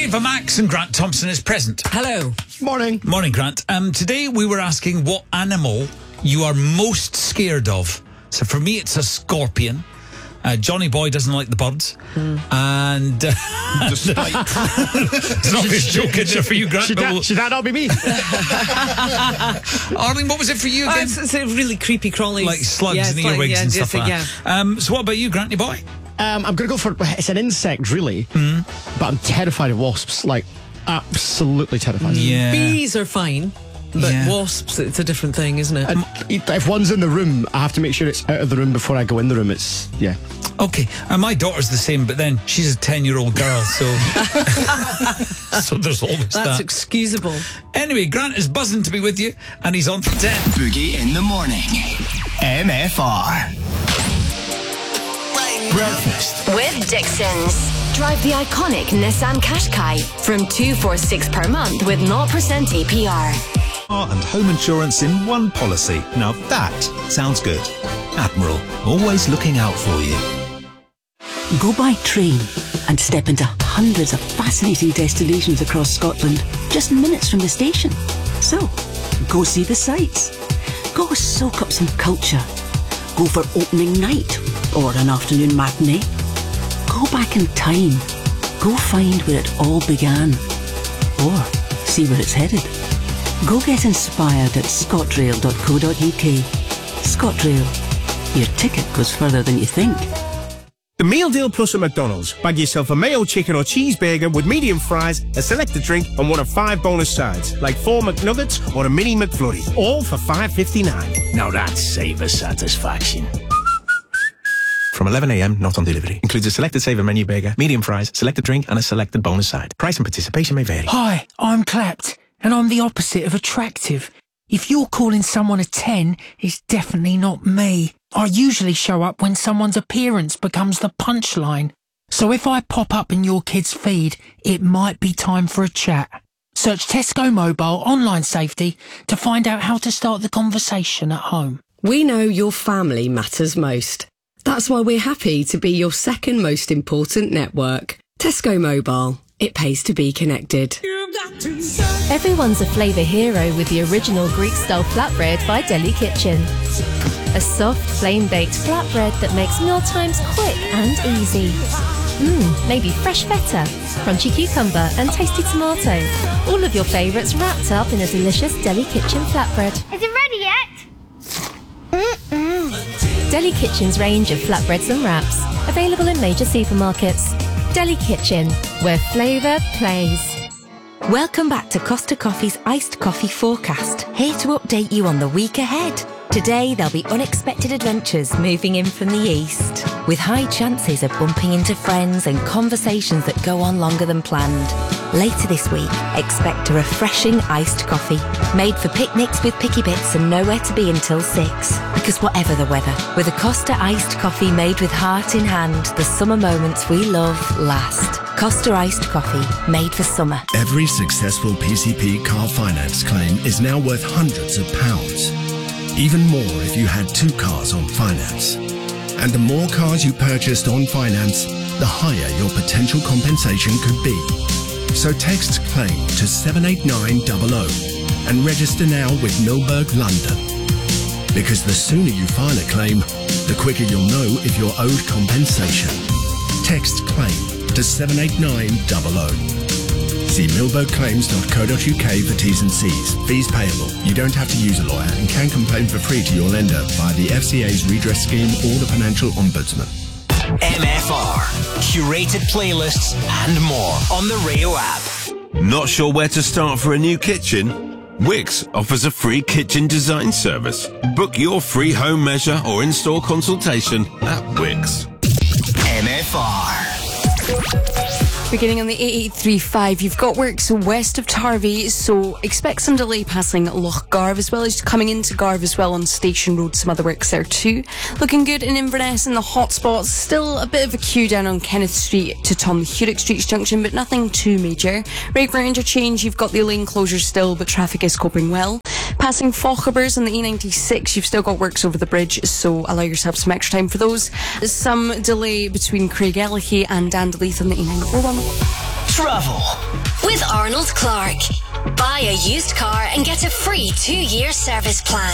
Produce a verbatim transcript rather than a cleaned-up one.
Ava Max and Grant Thompson is present. Hello. Morning. Morning, Grant. Um, today we were asking what animal you are most scared of. So for me, it's a scorpion. Uh, Johnny Boy doesn't like the birds. Mm. And... Uh, Despite... It's not his joke in there for you, Grant. Should that, we'll... should that not be me? Arlene, what was it for you again? Oh, it's, it's a really creepy crawly. Like slugs yeah, and like, earwigs yeah, and stuff like yeah. that. Um, so what about you, Granty Boy? Um, I'm going to go for... It's an insect, really. Mm. But I'm terrified of wasps. Like, absolutely terrified. Yeah. Bees are fine. But yeah. wasps, it's a different thing, isn't it? And if one's in the room, I have to make sure it's out of the room before I go in the room. It's, yeah. Okay, and my daughter's the same, but then she's a ten-year-old girl, so so there's always That's that. That's excusable. Anyway, Grant is buzzing to be with you, and he's on for ten. Boogie in the morning. M F R. Breakfast with Dixon's. Drive the iconic Nissan Qashqai from two four six per month with zero percent A P R. And home insurance in one policy. Now that sounds good. Admiral, always looking out for you. Go by train and step into hundreds of fascinating destinations across Scotland, just minutes from the station. So, go see the sights. Go soak up some culture. Go for opening night or an afternoon matinee. Go back in time. Go find where it all began. Or see where it's headed. Go get inspired at scotrail dot co dot uk. ScotRail. Your ticket goes further than you think. The Meal Deal Plus at McDonald's. Bag yourself a mayo chicken or cheeseburger with medium fries, a selected drink, and one of five bonus sides, like four McNuggets or a mini McFlurry, all for five fifty-nine. Now that's savor satisfaction. From eleven a m, not on delivery. Includes a selected saver menu burger, medium fries, selected drink, and a selected bonus side. Price and participation may vary. Hi, I'm Clapped, and I'm the opposite of attractive. If you're calling someone a ten, it's definitely not me. I usually show up when someone's appearance becomes the punchline. So if I pop up in your kid's feed, it might be time for a chat. Search Tesco Mobile Online Safety to find out how to start the conversation at home. We know your family matters most. That's why we're happy to be your second most important network. Tesco Mobile. It pays to be connected. Everyone's a flavour hero with the original Greek-style flatbread by Deli Kitchen. A soft, flame-baked flatbread that makes mealtimes quick and easy. Mmm, maybe fresh feta, crunchy cucumber and tasty tomato. All of your favourites wrapped up in a delicious Deli Kitchen flatbread. Is it ready yet? Mm-mm. Deli Kitchen's range of flatbreads and wraps, available in major supermarkets. Deli Kitchen, where flavour plays. Welcome back to Costa Coffee's Iced Coffee Forecast, here to update you on the week ahead. Today there'll be unexpected adventures moving in from the east, with high chances of bumping into friends and conversations that go on longer than planned. Later this week, expect a refreshing iced coffee, made for picnics with picky bits and nowhere to be until six. Because whatever the weather, with a Costa iced coffee made with heart in hand, the summer moments we love last. Costa iced coffee, made for summer. Every successful P C P car finance claim is now worth hundreds of pounds. Even more if you had two cars on finance. And the more cars you purchased on finance, the higher your potential compensation could be. So text CLAIM to seven eight nine double oh and register now with Milberg London. Because the sooner you file a claim, the quicker you'll know if you're owed compensation. Text CLAIM to seven eight nine double oh. See milberg claims dot co dot uk for T's and C's. Fees payable. You don't have to use a lawyer and can complain for free to your lender via the F C A's redress scheme or the Financial Ombudsman. M F R. Curated playlists and more on the Rio app. Not sure where to start for a new kitchen? Wix offers a free kitchen design service. Book your free home measure or install consultation at Wix. M F R. Beginning on the eight eight three five, you've got works west of Tarvey, so expect some delay passing Loch Garv, as well as coming into Garv as well on Station Road. Some other works there too. Looking good in Inverness in the hot spots. Still a bit of a queue down on Kenneth Street to Tom Hewrick Street's junction, but nothing too major. Raigburn interchange, you've got the lane closure still, but traffic is coping well. Passing Fauchebers on the E ninety-six, you've still got works over the bridge, so allow yourself some extra time for those. Some delay between Craigellachie and Dandaleith on the E nine oh one. Travel. with Arnold Clark. Buy a used car and get a free two-year service plan.